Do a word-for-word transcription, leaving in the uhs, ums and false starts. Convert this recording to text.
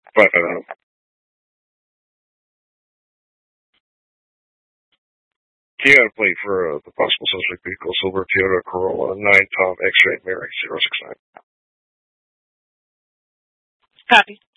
But uh, he had a plate for uh, the possible suspect vehicle, silver Toyota Corolla, nine Tom X-ray Mary zero six nine. Copy.